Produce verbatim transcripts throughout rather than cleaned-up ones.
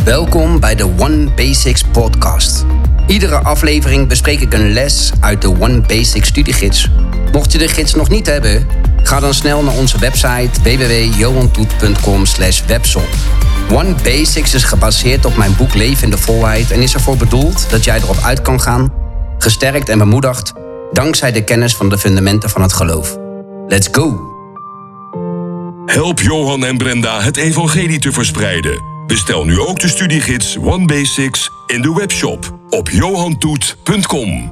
Welkom bij de One Basics podcast. Iedere aflevering bespreek ik een les uit de One Basics studiegids. Mocht je de gids nog niet hebben, ga dan snel naar onze website w w w punt johan toet punt com slash webshop. One Basics is gebaseerd op mijn boek Leven in de Volheid en is ervoor bedoeld dat jij erop uit kan gaan, gesterkt en bemoedigd, dankzij de kennis van de fundamenten van het geloof. Let's go! Help Johan en Brenda het evangelie te verspreiden. Bestel nu ook de studiegids One Basics in de webshop op johan toet punt com.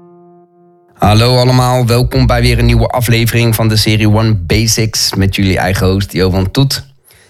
Hallo allemaal, welkom bij weer een nieuwe aflevering van de serie One Basics met jullie eigen host Johan Toet.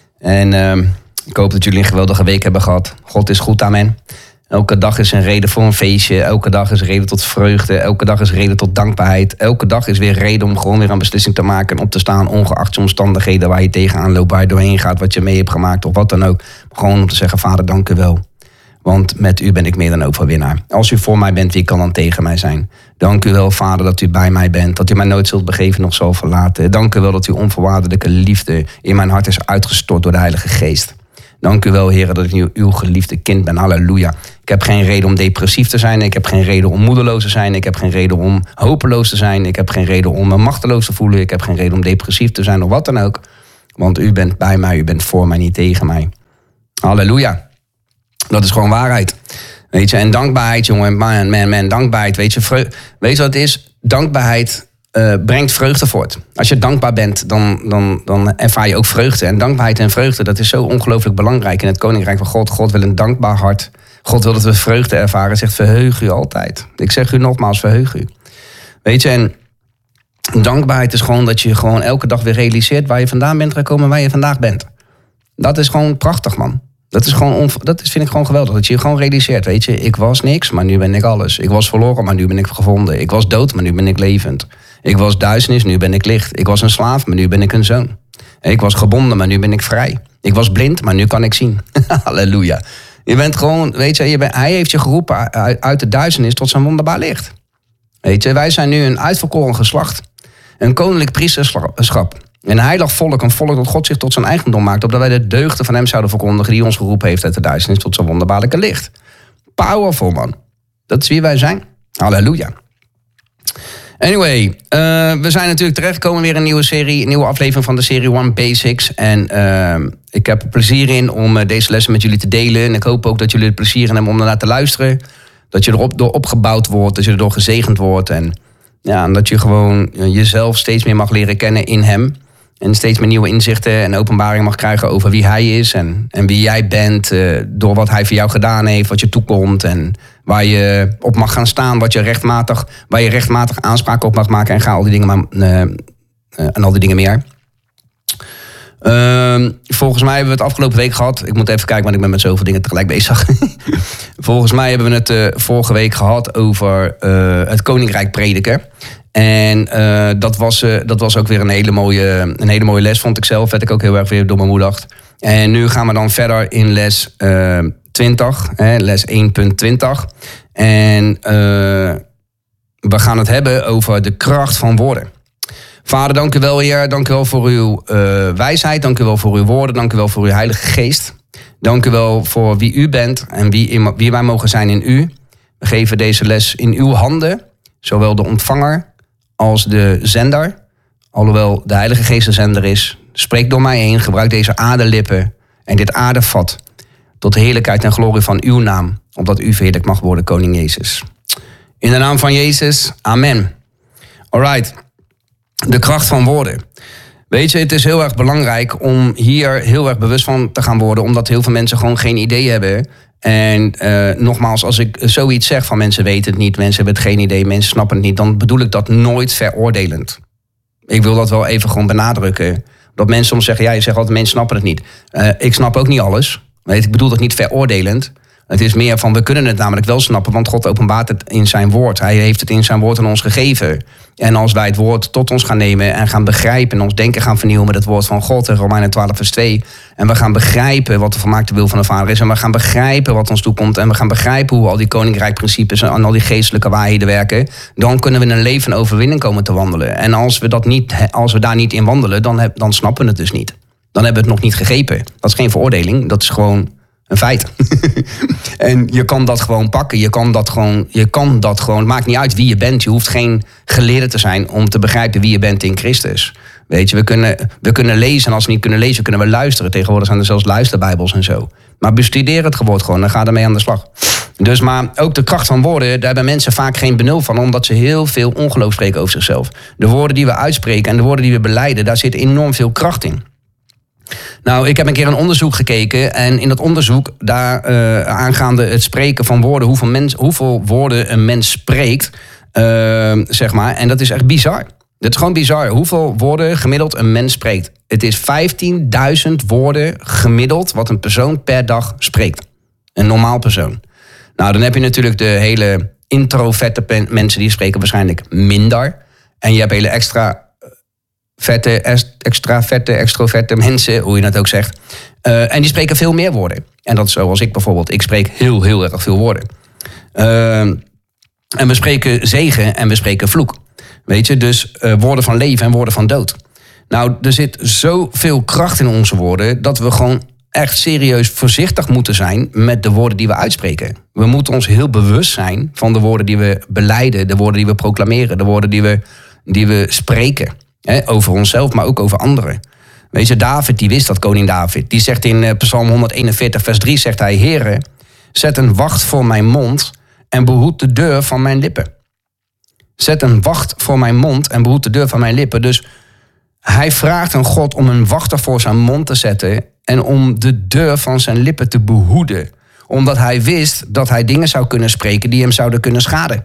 En uh, ik hoop dat jullie een geweldige week hebben gehad. God is goed, amen. Elke dag is een reden voor een feestje. Elke dag is een reden tot vreugde. Elke dag is een reden tot dankbaarheid. Elke dag is weer een reden om gewoon weer een beslissing te maken en op te staan, ongeacht de omstandigheden waar je tegenaan loopt, waar je doorheen gaat, wat je mee hebt gemaakt of wat dan ook. Gewoon om te zeggen, Vader, dank u wel. Want met u ben ik meer dan overwinnaar. Als u voor mij bent, wie kan dan tegen mij zijn? Dank u wel, Vader, dat u bij mij bent. Dat u mij nooit zult begeven, nog zal verlaten. Dank u wel dat uw onvoorwaardelijke liefde in mijn hart is uitgestort door de Heilige Geest. Dank u wel, Heer, dat ik uw geliefde kind ben. Halleluja. Ik heb geen reden om depressief te zijn. Ik heb geen reden om moedeloos te zijn. Ik heb geen reden om hopeloos te zijn. Ik heb geen reden om me machteloos te voelen. Ik heb geen reden om depressief te zijn of wat dan ook. Want u bent bij mij, u bent voor mij, niet tegen mij. Halleluja. Dat is gewoon waarheid. Weet je, en dankbaarheid, jongen, man, man, man, dankbaarheid. Weet je, vreu- weet je wat het is? Dankbaarheid uh, brengt vreugde voort. Als je dankbaar bent, dan, dan, dan ervaar je ook vreugde. En dankbaarheid en vreugde, dat is zo ongelooflijk belangrijk in het Koninkrijk van God. God wil een dankbaar hart. God wil dat we vreugde ervaren. Zegt, verheug u altijd. Ik zeg u nogmaals, verheug u. Weet je, en dankbaarheid is gewoon dat je gewoon elke dag weer realiseert waar je vandaan bent gekomen en waar je vandaag bent. Dat is gewoon prachtig, man. Dat is gewoon onv- dat is, vind ik gewoon geweldig. Dat je je gewoon realiseert, weet je. Ik was niks, maar nu ben ik alles. Ik was verloren, maar nu ben ik gevonden. Ik was dood, maar nu ben ik levend. Ik was duisternis, nu ben ik licht. Ik was een slaaf, maar nu ben ik een zoon. Ik was gebonden, maar nu ben ik vrij. Ik was blind, maar nu kan ik zien. Halleluja. Je bent gewoon, weet je, je bent, hij heeft je geroepen uit de duisternis tot zijn wonderbaar licht. Weet je, wij zijn nu een uitverkoren geslacht. Een koninklijk priesterschap. Een heilig volk, een volk dat God zich tot zijn eigendom maakt, opdat wij de deugden van hem zouden verkondigen die ons geroepen heeft uit de duisternis tot zijn wonderbaarlijke licht. Powerful, man. Dat is wie wij zijn. Halleluja. Anyway, uh, we zijn natuurlijk terechtgekomen weer in een nieuwe serie, een nieuwe aflevering van de serie One Basics. En uh, ik heb er plezier in om uh, deze lessen met jullie te delen. En ik hoop ook dat jullie er plezier in hebben om ernaar te luisteren. Dat je erop door opgebouwd wordt, dat je erdoor gezegend wordt. En, ja, en dat je gewoon uh, jezelf steeds meer mag leren kennen in hem. En steeds meer nieuwe inzichten en openbaring mag krijgen over wie hij is en, en wie jij bent. Uh, door wat hij voor jou gedaan heeft, wat je toekomt. En waar je op mag gaan staan, wat je rechtmatig, waar je rechtmatig aanspraak op mag maken. En ga al die dingen maar, uh, uh, en al die dingen meer. Uh, volgens mij hebben we het afgelopen week gehad. Ik moet even kijken, want ik ben met zoveel dingen tegelijk bezig. Volgens mij hebben we het uh, vorige week gehad over uh, het Koninkrijk prediken. En uh, dat, was, uh, dat was ook weer een hele, mooie, een hele mooie les, vond ik zelf. Werd ik ook heel erg weer door mijn moedigd. En nu gaan we dan verder in les uh, twintig, hè, les één punt twintig. En uh, we gaan het hebben over de kracht van woorden. Vader, dank u wel, Heer. Dank u wel voor uw uh, wijsheid. Dank u wel voor uw woorden. Dank u wel voor uw Heilige Geest. Dank u wel voor wie u bent en wie, in, wie wij mogen zijn in u. We geven deze les in uw handen, zowel de ontvanger als de zender. Alhoewel de Heilige Geest de zender is. Spreek door mij heen, gebruik deze aardelippen en dit aardevat tot de heerlijkheid en glorie van uw naam, opdat u verheerlijkt mag worden, Koning Jezus. In de naam van Jezus, amen. Alright, de kracht van woorden. Weet je, het is heel erg belangrijk om hier heel erg bewust van te gaan worden, omdat heel veel mensen gewoon geen idee hebben. En uh, nogmaals, als ik zoiets zeg van mensen weten het niet, mensen hebben het geen idee, mensen snappen het niet, dan bedoel ik dat nooit veroordelend. Ik wil dat wel even gewoon benadrukken. Dat mensen soms zeggen, ja, je zegt altijd, mensen snappen het niet. Uh, ik snap ook niet alles. Weet, ik bedoel dat niet veroordelend. Het is meer van, we kunnen het namelijk wel snappen, want God openbaart het in zijn woord. Hij heeft het in zijn woord aan ons gegeven. En als wij het woord tot ons gaan nemen en gaan begrijpen en ons denken gaan vernieuwen met het woord van God, in Romeinen twaalf vers twee. En we gaan begrijpen wat de volmaakte wil van de Vader is. En we gaan begrijpen wat ons toekomt. En we gaan begrijpen hoe al die koninkrijkprincipes en al die geestelijke waarheden werken. Dan kunnen we in een leven van overwinning komen te wandelen. En als we, dat niet, als we daar niet in wandelen, dan, heb, dan snappen we het dus niet. Dan hebben we het nog niet gegrepen. Dat is geen veroordeling, dat is gewoon Een feit. En je kan dat gewoon pakken. Je kan dat gewoon, je kan dat gewoon. Het maakt niet uit wie je bent. Je hoeft geen geleerde te zijn om te begrijpen wie je bent in Christus. Weet je, we kunnen, we kunnen lezen. En als we niet kunnen lezen, kunnen we luisteren. Tegenwoordig zijn er zelfs luisterbijbels en zo. Maar bestudeer het woord gewoon. Dan ga ermee aan de slag. Dus maar ook de kracht van woorden. Daar hebben mensen vaak geen benul van. Omdat ze heel veel ongeloof spreken over zichzelf. De woorden die we uitspreken en de woorden die we belijden. Daar zit enorm veel kracht in. Nou, ik heb een keer een onderzoek gekeken. En in dat onderzoek, daar uh, aangaande het spreken van woorden. Hoeveel, mens, hoeveel woorden een mens spreekt. Uh, zeg maar. En dat is echt bizar. Dat is gewoon bizar. Hoeveel woorden gemiddeld een mens spreekt. Het is vijftienduizend woorden gemiddeld wat een persoon per dag spreekt. Een normaal persoon. Nou, dan heb je natuurlijk de hele introverte pen- mensen die spreken waarschijnlijk minder. En je hebt hele extra vette, extra vette, extroverte mensen, hoe je dat ook zegt. Uh, en die spreken veel meer woorden. En dat is zoals ik bijvoorbeeld. Ik spreek heel, heel erg veel woorden. Uh, en we spreken zegen en we spreken vloek. Weet je, dus uh, woorden van leven en woorden van dood. Nou, er zit zoveel kracht in onze woorden dat we gewoon echt serieus voorzichtig moeten zijn met de woorden die we uitspreken. We moeten ons heel bewust zijn van de woorden die we belijden, de woorden die we proclameren, de woorden die we, die we spreken. Hè, over onszelf, maar ook over anderen. Weet je, David, die wist dat, koning David. Die zegt in uh, Psalm honderdeenenveertig, vers drie, zegt hij: Heere, zet een wacht voor mijn mond en behoed de deur van mijn lippen. Zet een wacht voor mijn mond en behoed de deur van mijn lippen. Dus hij vraagt aan God om een wachter voor zijn mond te zetten en om de deur van zijn lippen te behoeden. Omdat hij wist dat hij dingen zou kunnen spreken die hem zouden kunnen schaden.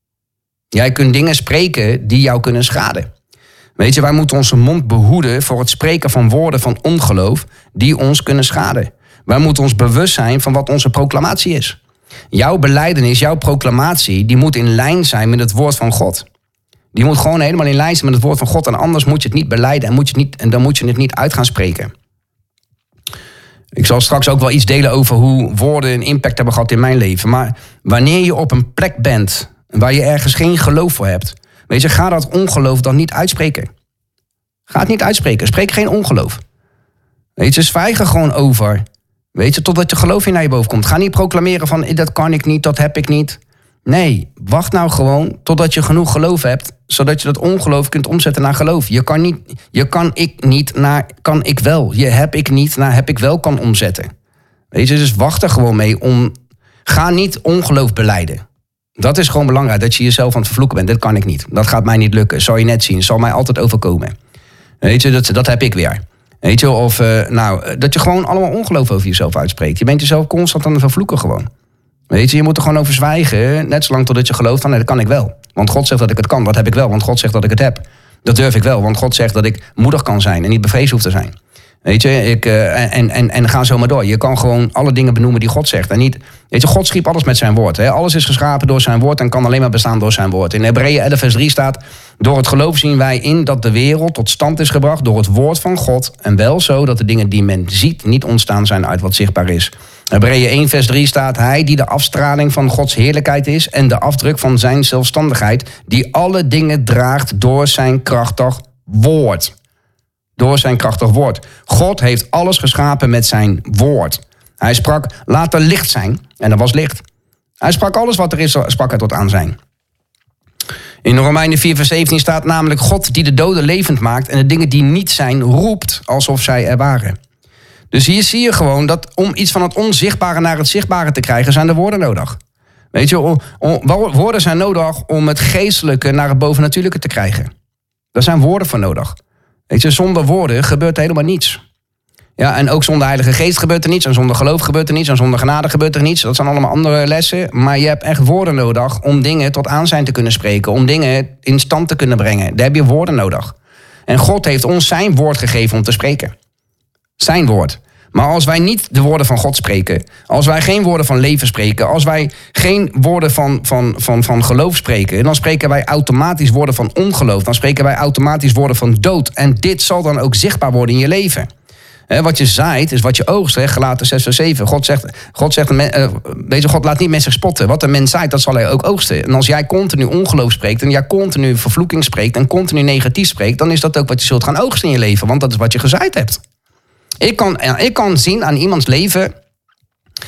Jij kunt dingen spreken die jou kunnen schaden. Weet je, wij moeten onze mond behoeden voor het spreken van woorden van ongeloof die ons kunnen schaden. Wij moeten ons bewust zijn van wat onze proclamatie is. Jouw belijdenis, jouw proclamatie, die moet in lijn zijn met het woord van God. Die moet gewoon helemaal in lijn zijn met het woord van God. En anders moet je het niet belijden en, moet je het niet, en dan moet je het niet uit gaan spreken. Ik zal straks ook wel iets delen over hoe woorden een impact hebben gehad in mijn leven. Maar wanneer je op een plek bent waar je ergens geen geloof voor hebt, weet je, ga dat ongeloof dan niet uitspreken. Ga het niet uitspreken. Spreek geen ongeloof. Weet je, zwijg er gewoon over. Weet je, totdat je geloof in naar je boven komt. Ga niet proclameren van, dat kan ik niet, dat heb ik niet. Nee, wacht nou gewoon totdat je genoeg geloof hebt, zodat je dat ongeloof kunt omzetten naar geloof. Je kan niet, je kan ik niet naar kan ik wel. Je heb ik niet naar heb ik wel kan omzetten. Weet je, dus wacht er gewoon mee om. Ga niet ongeloof belijden. Dat is gewoon belangrijk, dat je jezelf aan het vervloeken bent. Dat kan ik niet. Dat gaat mij niet lukken. Zal je net zien. Zal mij altijd overkomen. Weet je, dat, dat heb ik weer. Weet je, of uh, nou, dat je gewoon allemaal ongeloof over jezelf uitspreekt. Je bent jezelf constant aan het vervloeken gewoon. Weet je, je moet er gewoon over zwijgen. Net zolang totdat je gelooft van, nee, dat kan ik wel. Want God zegt dat ik het kan, dat heb ik wel. Want God zegt dat ik het heb. Dat durf ik wel, want God zegt dat ik moedig kan zijn en niet bevreesd hoef te zijn. Weet je, ik, uh, en, en, en ga zo maar door. Je kan gewoon alle dingen benoemen die God zegt. En niet, weet je, God schiep alles met zijn woord. Hè? Alles is geschapen door zijn woord en kan alleen maar bestaan door zijn woord. In Hebreeën elf vers drie staat: door het geloof zien wij in dat de wereld tot stand is gebracht door het woord van God. En wel zo dat de dingen die men ziet niet ontstaan zijn uit wat zichtbaar is. Hebreeën één vers drie staat: hij die de afstraling van Gods heerlijkheid is en de afdruk van zijn zelfstandigheid, die alle dingen draagt door zijn krachtig woord. Door zijn krachtig woord. God heeft alles geschapen met zijn woord. Hij sprak, laat er licht zijn. En er was licht. Hij sprak alles wat er is, sprak hij tot aan zijn. In Romeinen vier vers zeventien staat namelijk: God die de doden levend maakt en de dingen die niet zijn, roept alsof zij er waren. Dus hier zie je gewoon dat om iets van het onzichtbare naar het zichtbare te krijgen, zijn de woorden nodig. Weet je, om, om, woorden zijn nodig om het geestelijke naar het bovennatuurlijke te krijgen. Daar zijn woorden voor nodig. Weet je, zonder woorden gebeurt helemaal niets. Ja, en ook zonder Heilige Geest gebeurt er niets. En zonder geloof gebeurt er niets. En zonder genade gebeurt er niets. Dat zijn allemaal andere lessen. Maar je hebt echt woorden nodig om dingen tot aanzijn te kunnen spreken. Om dingen in stand te kunnen brengen. Daar heb je woorden nodig. En God heeft ons zijn woord gegeven om te spreken. Zijn woord. Maar als wij niet de woorden van God spreken, als wij geen woorden van leven spreken, als wij geen woorden van, van, van, van geloof spreken, dan spreken wij automatisch woorden van ongeloof. Dan spreken wij automatisch woorden van dood. En dit zal dan ook zichtbaar worden in je leven. He, wat je zaait is wat je oogst. He, Galaten zes vers zeven. God zegt, God zegt uh, deze God laat niet mensen spotten. Wat een mens zaait, dat zal hij ook oogsten. En als jij continu ongeloof spreekt en jij continu vervloeking spreekt en continu negatief spreekt, dan is dat ook wat je zult gaan oogsten in je leven. Want dat is wat je gezaaid hebt. Ik kan, ik kan zien aan iemands leven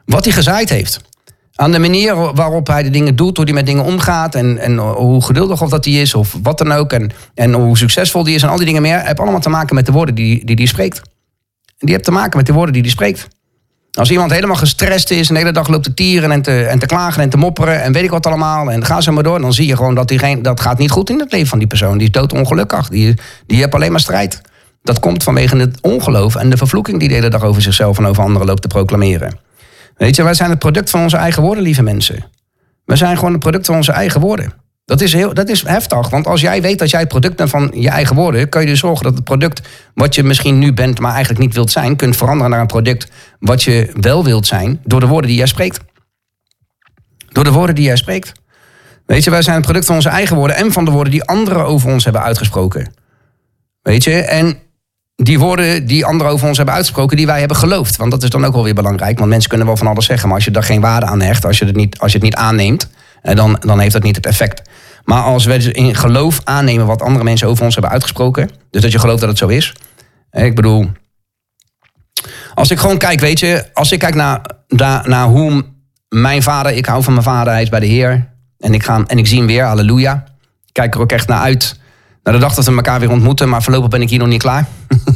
wat hij gezaaid heeft. Aan de manier waarop hij de dingen doet, hoe hij met dingen omgaat... en, en hoe geduldig of dat hij is, of wat dan ook... En, en hoe succesvol die is en al die dingen meer... heeft allemaal te maken met de woorden die hij die die spreekt. En die heeft te maken met de woorden die hij spreekt. Als iemand helemaal gestrest is en de hele dag loopt te tieren... en te, en te klagen en te mopperen en weet ik wat allemaal... en ga zo maar door, dan zie je gewoon dat die geen, dat gaat niet goed in het leven van die persoon. Die is doodongelukkig, die, die heeft alleen maar strijd. Dat komt vanwege het ongeloof en de vervloeking... die de hele dag over zichzelf en over anderen loopt te proclameren. Weet je, wij zijn het product van onze eigen woorden, lieve mensen. We zijn gewoon het product van onze eigen woorden. Dat is, heel, dat is heftig, want als jij weet dat jij het product bent van je eigen woorden... kun je dus zorgen dat het product wat je misschien nu bent, maar eigenlijk niet wilt zijn... kunt veranderen naar een product wat je wel wilt zijn... door de woorden die jij spreekt. Door de woorden die jij spreekt. Weet je, wij zijn het product van onze eigen woorden... en van de woorden die anderen over ons hebben uitgesproken. Weet je, en... die woorden die anderen over ons hebben uitgesproken... die wij hebben geloofd. Want dat is dan ook wel weer belangrijk. Want mensen kunnen wel van alles zeggen... maar als je daar geen waarde aan hecht... als je het niet, als je het niet aanneemt... Dan, dan heeft dat niet het effect. Maar als we dus in geloof aannemen... wat andere mensen over ons hebben uitgesproken... dus dat je gelooft dat het zo is... ik bedoel... als ik gewoon kijk, weet je... als ik kijk naar, naar, naar hoe mijn vader... ik hou van mijn vader, hij is bij de Heer... en ik, ga, en ik zie hem weer, halleluja... ik kijk er ook echt naar uit... Nou, de dag dat we elkaar weer ontmoeten, maar voorlopig ben ik hier nog niet klaar.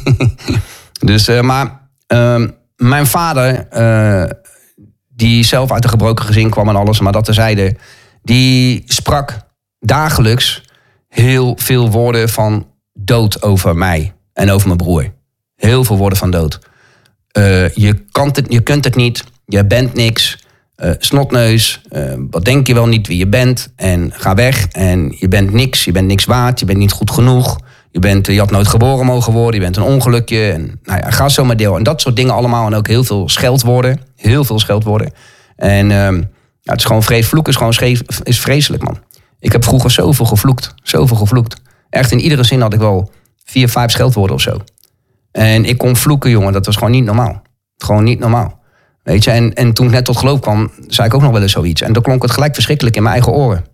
dus, uh, maar uh, mijn vader, uh, die zelf uit een gebroken gezin kwam en alles, maar dat terzijde, die sprak dagelijks heel veel woorden van dood over mij en over mijn broer. Heel veel woorden van dood. Uh, je, kan het, je kunt het niet, je bent niks... Uh, snotneus, uh, wat denk je wel niet wie je bent... en ga weg en je bent niks, je bent niks waard... je bent niet goed genoeg, je, bent, je had nooit geboren mogen worden... je bent een ongelukje, en, nou ja, ga zo maar deel. En dat soort dingen allemaal en ook heel veel scheldwoorden. Heel veel scheldwoorden. En uh, ja, het is gewoon vrees, vloeken is gewoon scheef, is vreselijk, man. Ik heb vroeger zoveel gevloekt, zoveel gevloekt. Echt in iedere zin had ik wel vier, vijf scheldwoorden of zo. En ik kon vloeken, jongen, dat was gewoon niet normaal. Gewoon niet normaal. Weet je, en, en toen ik net tot geloof kwam, zei ik ook nog wel eens zoiets. En dan klonk het gelijk verschrikkelijk in mijn eigen oren.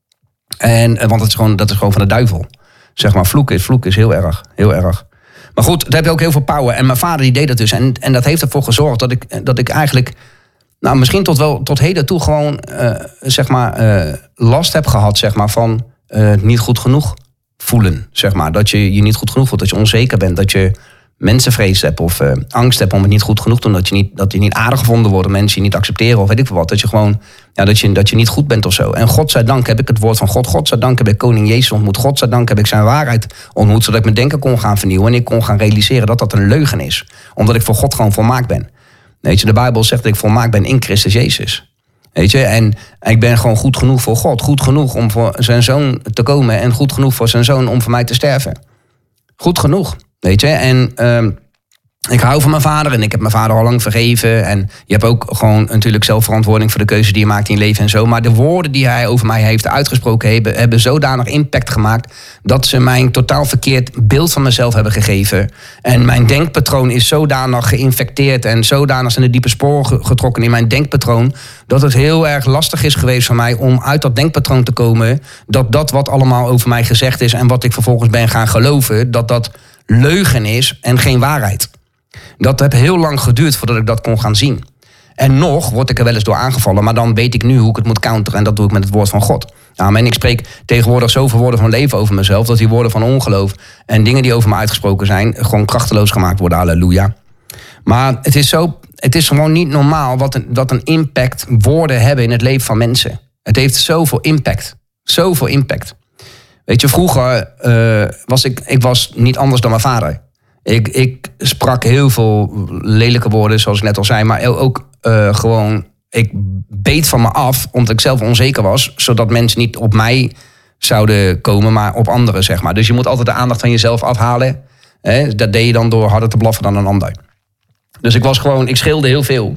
En, want het is gewoon, dat is gewoon van de duivel. Zeg maar, vloeken is, vloeken is heel erg, heel erg. Maar goed, daar heb je ook heel veel power. En mijn vader die deed dat dus. En, en dat heeft ervoor gezorgd dat ik, dat ik eigenlijk... nou, misschien tot wel tot heden toe gewoon, uh, zeg maar, uh, last heb gehad, zeg maar, van uh, niet goed genoeg voelen. Zeg maar, dat je je niet goed genoeg voelt, dat je onzeker bent, dat je... mensenvrees hebt of uh, angst hebt om het niet goed genoeg te doen. Dat je niet, dat je niet aardig gevonden wordt, mensen je niet accepteren of weet ik veel wat. Dat je gewoon, ja, dat je, dat je niet goed bent of zo. En godzijdank heb ik het woord van God. Godzijdank heb ik koning Jezus ontmoet. Godzijdank heb ik zijn waarheid ontmoet, zodat ik mijn denken kon gaan vernieuwen. En ik kon gaan realiseren dat dat een leugen is. Omdat ik voor God gewoon volmaakt ben. Weet je, de Bijbel zegt dat ik volmaakt ben in Christus Jezus. Weet je, en ik ben gewoon goed genoeg voor God. Goed genoeg om voor zijn zoon te komen. En goed genoeg voor zijn zoon om voor mij te sterven. Goed genoeg. Weet je, en uh, ik hou van mijn vader en ik heb mijn vader al lang vergeven. En je hebt ook gewoon natuurlijk zelf verantwoording voor de keuze die je maakt in je leven en zo. Maar de woorden die hij over mij heeft uitgesproken hebben, hebben zodanig impact gemaakt dat ze mij een totaal verkeerd beeld van mezelf hebben gegeven. En mijn denkpatroon is zodanig geïnfecteerd en zodanig zijn de diepe sporen getrokken in mijn denkpatroon, dat het heel erg lastig is geweest voor mij om uit dat denkpatroon te komen. Dat dat wat allemaal over mij gezegd is en wat ik vervolgens ben gaan geloven, dat dat leugen is en geen waarheid. Dat heeft heel lang geduurd voordat ik dat kon gaan zien. En nog word ik er wel eens door aangevallen, maar dan weet ik nu hoe ik het moet counteren en dat doe ik met het woord van God. Nou, en ik spreek tegenwoordig zoveel woorden van leven over mezelf, dat die woorden van ongeloof en dingen die over me uitgesproken zijn, gewoon krachteloos gemaakt worden, halleluja. Maar het is, zo, het is gewoon niet normaal wat een, wat een impact woorden hebben in het leven van mensen. Het heeft zoveel impact. Zoveel impact. Weet je, vroeger uh, was ik, ik was niet anders dan mijn vader. Ik, ik sprak heel veel lelijke woorden, zoals ik net al zei. Maar ook uh, gewoon, ik beet van me af, omdat ik zelf onzeker was. Zodat mensen niet op mij zouden komen, maar op anderen, zeg maar. Dus je moet altijd de aandacht van jezelf afhalen. Hè? Dat deed je dan door harder te blaffen dan een ander. Dus ik was gewoon, ik scheelde heel veel.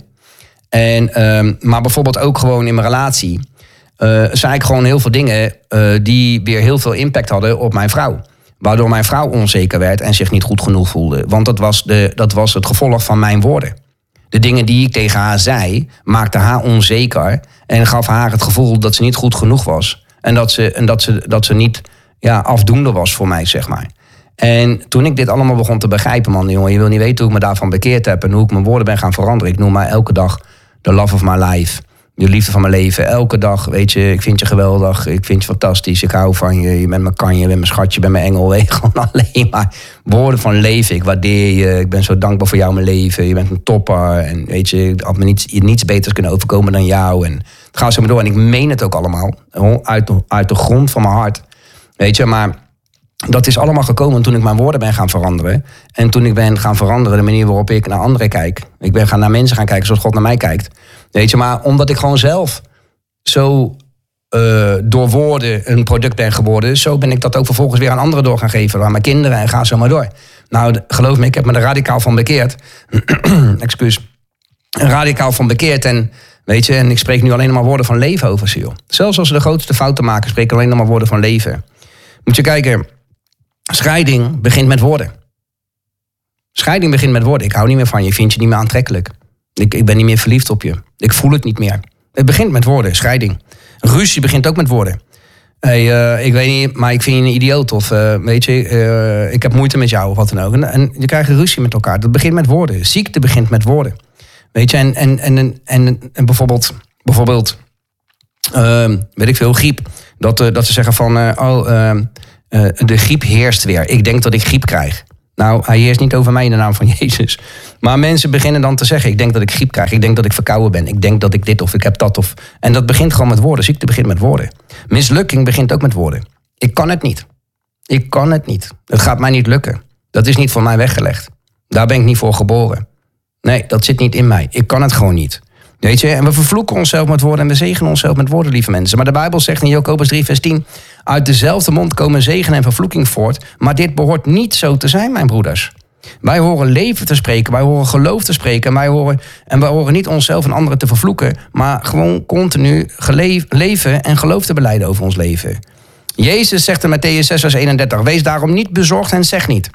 En, uh, maar bijvoorbeeld ook gewoon in mijn relatie. Uh, zei ik gewoon heel veel dingen uh, die weer heel veel impact hadden op mijn vrouw. Waardoor mijn vrouw onzeker werd en zich niet goed genoeg voelde. Want dat was, de, dat was het gevolg van mijn woorden. De dingen die ik tegen haar zei, maakten haar onzeker. En gaf haar het gevoel dat ze niet goed genoeg was. En dat ze, en dat ze, dat ze niet ja, afdoende was voor mij, zeg maar. En toen ik dit allemaal begon te begrijpen, man, jongen, je wil niet weten hoe ik me daarvan bekeerd heb en hoe ik mijn woorden ben gaan veranderen. Ik noem maar elke dag The love of my life. Je liefde van mijn leven. Elke dag, weet je, ik vind je geweldig. Ik vind je fantastisch. Ik hou van je. Je bent mijn kanje, je bent mijn schatje, je bent mijn engel. Weet je, gewoon alleen maar woorden van leven. Ik waardeer je. Ik ben zo dankbaar voor jou, mijn leven. Je bent een topper. En weet je, ik had me niets, niets beters kunnen overkomen dan jou. En het gaat zo maar door. En ik meen het ook allemaal. Uit de, uit de grond van mijn hart. Weet je, maar dat is allemaal gekomen toen ik mijn woorden ben gaan veranderen. En toen ik ben gaan veranderen de manier waarop ik naar anderen kijk. Ik ben gaan naar mensen gaan kijken zoals God naar mij kijkt. Weet je, maar omdat ik gewoon zelf zo uh, door woorden een product ben geworden, zo ben ik dat ook vervolgens weer aan anderen door gaan geven. Aan mijn kinderen en ga zo maar door. Nou, geloof me, ik heb me er radicaal van bekeerd. Excuus. Radicaal van bekeerd. En weet je, en ik spreek nu alleen maar woorden van leven over ze, joh. Zelfs als ze de grootste fouten maken, spreek ik alleen nog maar woorden van leven. Moet je kijken, scheiding begint met woorden. Scheiding begint met woorden. Ik hou niet meer van je, ik vind je niet meer aantrekkelijk. Ik, ik ben niet meer verliefd op je. Ik voel het niet meer. Het begint met woorden, scheiding. Ruzie begint ook met woorden. Hey, uh, ik weet niet, maar ik vind je een idioot. Of uh, weet je, uh, ik heb moeite met jou of wat dan ook. En, en je krijgt ruzie met elkaar. Dat begint met woorden. Ziekte begint met woorden. Weet je, en, en, en, en, en bijvoorbeeld, bijvoorbeeld uh, weet ik veel, griep. Dat, uh, dat ze zeggen van, uh, oh, uh, uh, de griep heerst weer. Ik denk dat ik griep krijg. Nou, hij heerst niet over mij in de naam van Jezus. Maar mensen beginnen dan te zeggen, ik denk dat ik griep krijg. Ik denk dat ik verkouden ben. Ik denk dat ik dit of ik heb dat. Of... En dat begint gewoon met woorden. Ziekte begint met woorden. Mislukking begint ook met woorden. Ik kan het niet. Ik kan het niet. Het gaat mij niet lukken. Dat is niet voor mij weggelegd. Daar ben ik niet voor geboren. Nee, dat zit niet in mij. Ik kan het gewoon niet. Weet je, en we vervloeken onszelf met woorden en we zegenen onszelf met woorden, lieve mensen. Maar de Bijbel zegt in Jacobus drie vers tien... uit dezelfde mond komen zegen en vervloeking voort. Maar dit behoort niet zo te zijn, mijn broeders. Wij horen leven te spreken, wij horen geloof te spreken. En wij horen, en wij horen niet onszelf en anderen te vervloeken, maar gewoon continu geleef, leven en geloof te belijden over ons leven. Jezus zegt in Mattheüs zes vers eenendertig... wees daarom niet bezorgd en zeg niet.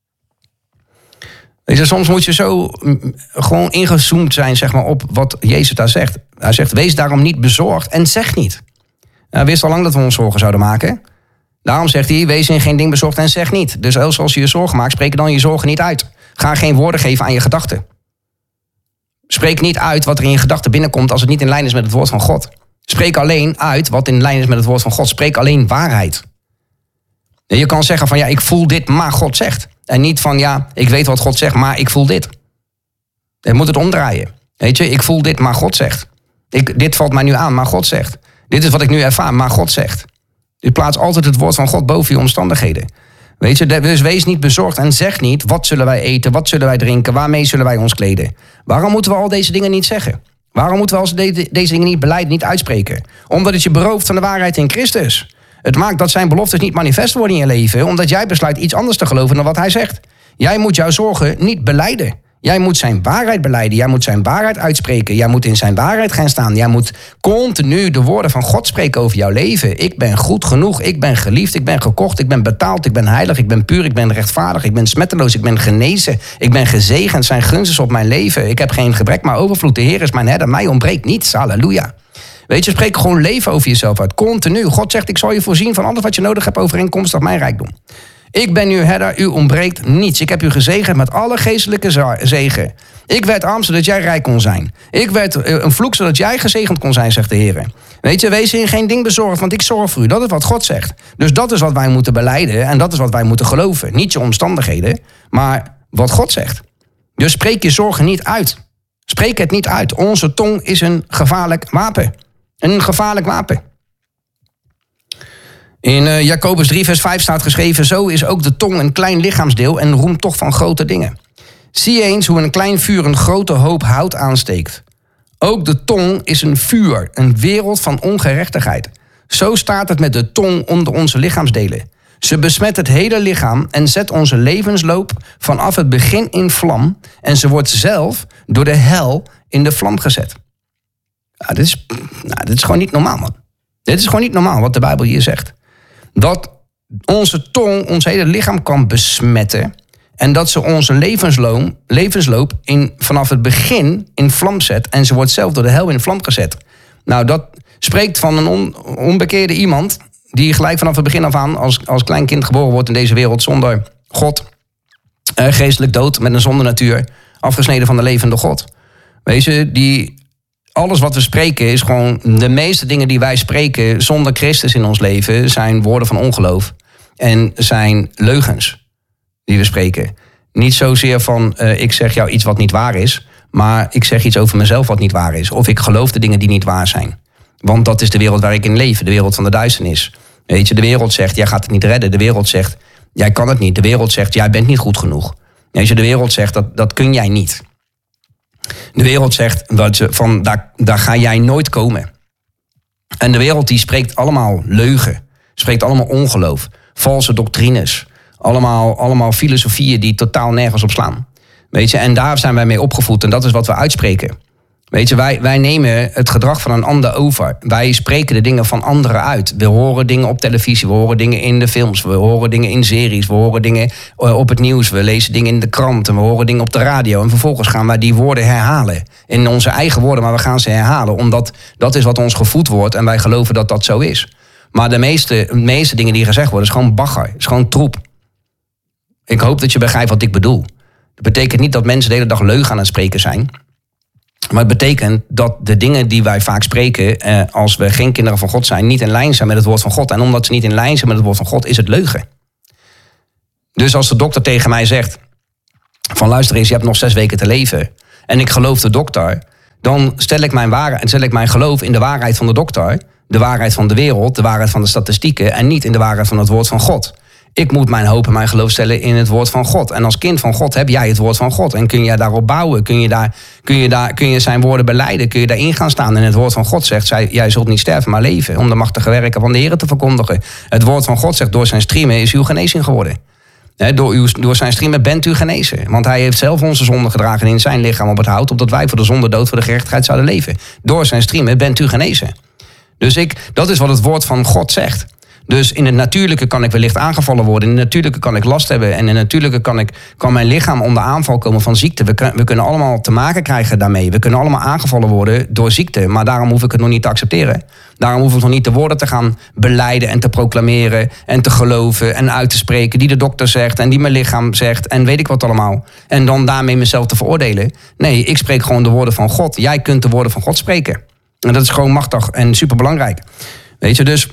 Weet je, soms moet je zo gewoon ingezoomd zijn, zeg maar, op wat Jezus daar zegt. Hij zegt, wees daarom niet bezorgd en zeg niet. Hij wist al lang dat we ons zorgen zouden maken. Daarom zegt hij, wees in geen ding bezorgd en zeg niet. Dus als je je zorgen maakt, spreek dan je zorgen niet uit. Ga geen woorden geven aan je gedachten. Spreek niet uit wat er in je gedachten binnenkomt als het niet in lijn is met het woord van God. Spreek alleen uit wat in lijn is met het woord van God. Spreek alleen waarheid. Je kan zeggen van, ja, ik voel dit, maar God zegt. En niet van, ja, ik weet wat God zegt, maar ik voel dit. Je moet het omdraaien. Weet je, ik voel dit, maar God zegt. Ik, dit valt mij nu aan, maar God zegt. Dit is wat ik nu ervaar, maar God zegt. Je plaatst altijd het woord van God boven je omstandigheden. Weet je, dus wees niet bezorgd en zeg niet, wat zullen wij eten, wat zullen wij drinken, waarmee zullen wij ons kleden? Waarom moeten we al deze dingen niet zeggen? Waarom moeten we als de, deze dingen niet beleiden, niet uitspreken? Omdat het je berooft van de waarheid in Christus. Het maakt dat zijn beloftes niet manifest worden in je leven, omdat jij besluit iets anders te geloven dan wat hij zegt. Jij moet jouw zorgen niet belijden. Jij moet zijn waarheid belijden. Jij moet zijn waarheid uitspreken. Jij moet in zijn waarheid gaan staan. Jij moet continu de woorden van God spreken over jouw leven. Ik ben goed genoeg. Ik ben geliefd. Ik ben gekocht. Ik ben betaald. Ik ben heilig. Ik ben puur. Ik ben rechtvaardig. Ik ben smetteloos. Ik ben genezen. Ik ben gezegend. Zijn gunst is op mijn leven. Ik heb geen gebrek, maar overvloed. De Heer is mijn herder. Mij ontbreekt niets. Halleluja. Weet je, spreek gewoon leven over jezelf uit. Continu. God zegt, ik zal je voorzien van alles wat je nodig hebt overeenkomstig mijn rijkdom. Ik ben uw herder, u ontbreekt niets. Ik heb u gezegend met alle geestelijke zegen. Ik werd arm, zodat jij rijk kon zijn. Ik werd een vloek, zodat jij gezegend kon zijn, zegt de Heer. Weet je, wees in geen ding bezorgd, want ik zorg voor u. Dat is wat God zegt. Dus dat is wat wij moeten belijden en dat is wat wij moeten geloven. Niet je omstandigheden, maar wat God zegt. Dus spreek je zorgen niet uit. Spreek het niet uit. Onze tong is een gevaarlijk wapen. Een gevaarlijk wapen. In uh, Jacobus drie vers vijf staat geschreven, zo is ook de tong een klein lichaamsdeel en roemt toch van grote dingen. Zie eens hoe een klein vuur een grote hoop hout aansteekt. Ook de tong is een vuur, een wereld van ongerechtigheid. Zo staat het met de tong onder onze lichaamsdelen. Ze besmet het hele lichaam en zet onze levensloop vanaf het begin in vlam. En ze wordt zelf door de hel in de vlam gezet. Nou, dit is, nou, dit is gewoon niet normaal, man. Dit is gewoon niet normaal wat de Bijbel hier zegt. Dat onze tong ons hele lichaam kan besmetten. En dat ze onze levensloop, levensloop in, vanaf het begin in vlam zet. En ze wordt zelf door de hel in vlam gezet. Nou, dat spreekt van een on, onbekeerde iemand die gelijk vanaf het begin af aan als, als klein kind geboren wordt in deze wereld zonder God. Eh, geestelijk dood met een zonde natuur. Afgesneden van de levende God. Weet je, die alles wat we spreken is gewoon... de meeste dingen die wij spreken zonder Christus in ons leven... zijn woorden van ongeloof. En zijn leugens die we spreken. Niet zozeer van, uh, ik zeg jou iets wat niet waar is... maar ik zeg iets over mezelf wat niet waar is. Of ik geloof de dingen die niet waar zijn. Want dat is de wereld waar ik in leef. De wereld van de duisternis. Weet je, de wereld zegt, jij gaat het niet redden. De wereld zegt, jij kan het niet. De wereld zegt, jij bent niet goed genoeg. Weet je, de wereld zegt, dat, dat kun jij niet. De wereld zegt, dat ze, van, daar, daar ga jij nooit komen. En de wereld die spreekt allemaal leugen. Spreekt allemaal ongeloof. Valse doctrines. Allemaal, allemaal filosofieën die totaal nergens op slaan. Weet je, en daar zijn wij mee opgevoed. En dat is wat we uitspreken. Weet je, wij, wij nemen het gedrag van een ander over. Wij spreken de dingen van anderen uit. We horen dingen op televisie, we horen dingen in de films... we horen dingen in series, we horen dingen op het nieuws... we lezen dingen in de krant en we horen dingen op de radio... en vervolgens gaan wij die woorden herhalen. In onze eigen woorden, maar we gaan ze herhalen... omdat dat is wat ons gevoed wordt en wij geloven dat dat zo is. Maar de meeste, de meeste dingen die gezegd worden, is gewoon bagger. Is gewoon troep. Ik hoop dat je begrijpt wat ik bedoel. Dat betekent niet dat mensen de hele dag leugen aan het spreken zijn... maar het betekent dat de dingen die wij vaak spreken... Eh, als we geen kinderen van God zijn... niet in lijn zijn met het woord van God. En omdat ze niet in lijn zijn met het woord van God... is het leugen. Dus als de dokter tegen mij zegt... van luister eens, je hebt nog zes weken te leven... en ik geloof de dokter... dan stel ik mijn, waarheid, stel ik mijn geloof in de waarheid van de dokter... de waarheid van de wereld, de waarheid van de statistieken... en niet in de waarheid van het woord van God... Ik moet mijn hoop en mijn geloof stellen in het woord van God. En als kind van God heb jij het woord van God. En kun je daarop bouwen? Kun je, daar, kun je, daar, kun je zijn woorden belijden? Kun je daarin gaan staan? En het woord van God zegt, zij, jij zult niet sterven, maar leven. Om de machtige werken van de Heer te verkondigen. Het woord van God zegt, door zijn striemen is uw genezing geworden. He, door, uw, door zijn striemen bent u genezen. Want hij heeft zelf onze zonde gedragen in zijn lichaam op het hout... opdat wij voor de zonde dood voor de gerechtigheid zouden leven. Door zijn striemen bent u genezen. Dus ik, dat is wat het woord van God zegt. Dus in het natuurlijke kan ik wellicht aangevallen worden. In het natuurlijke kan ik last hebben. En in het natuurlijke kan, ik, kan mijn lichaam onder aanval komen van ziekte. We, we kunnen allemaal te maken krijgen daarmee. We kunnen allemaal aangevallen worden door ziekte. Maar daarom hoef ik het nog niet te accepteren. Daarom hoef ik nog niet de woorden te gaan belijden en te proclameren... en te geloven en uit te spreken die de dokter zegt... en die mijn lichaam zegt en weet ik wat allemaal. En dan daarmee mezelf te veroordelen. Nee, ik spreek gewoon de woorden van God. Jij kunt de woorden van God spreken. En dat is gewoon machtig en superbelangrijk. Weet je, dus...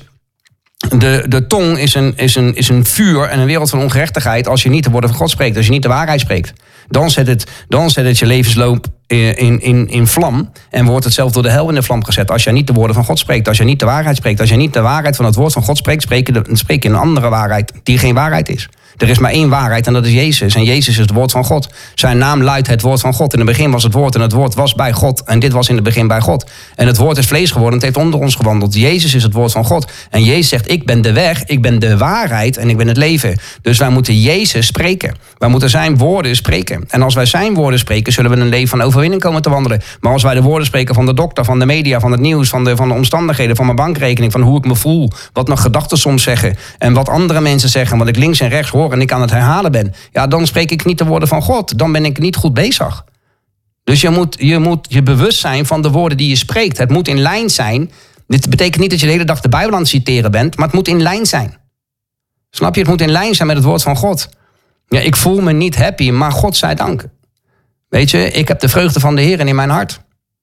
De, de tong is een, is, een, is een vuur en een wereld van ongerechtigheid... als je niet de woorden van God spreekt, als je niet de waarheid spreekt. Dan zet het, dan zet het je levensloop in, in, in vlam... en wordt het zelf door de hel in de vlam gezet... als je niet de woorden van God spreekt, als je niet de waarheid spreekt... als je niet de waarheid van het woord van God spreekt... spreek je, de, spreek je een andere waarheid die geen waarheid is. Er is maar één waarheid en dat is Jezus. En Jezus is het woord van God. Zijn naam luidt het woord van God. In het begin was het woord en het woord was bij God. En dit was in het begin bij God. En het woord is vlees geworden en het heeft onder ons gewandeld. Jezus is het woord van God. En Jezus zegt, ik ben de weg, ik ben de waarheid en ik ben het leven. Dus wij moeten Jezus spreken. Wij moeten zijn woorden spreken. En als wij zijn woorden spreken, zullen we een leven van overwinning komen te wandelen. Maar als wij de woorden spreken van de dokter, van de media, van het nieuws... van de, van de omstandigheden, van mijn bankrekening... van hoe ik me voel, wat mijn gedachten soms zeggen... en wat andere mensen zeggen, wat ik links en rechts hoor... en ik aan het herhalen ben, ja, dan spreek ik niet de woorden van God. Dan ben ik niet goed bezig. Dus je moet, je moet je bewust zijn van de woorden die je spreekt. Het moet in lijn zijn. Dit betekent niet dat je de hele dag de Bijbel aan het citeren bent, maar het moet in lijn zijn. Snap je? Het moet in lijn zijn met het woord van God. Ja, ik voel me niet happy, maar God zij dank. Weet je, ik heb de vreugde van de Heer in mijn hart.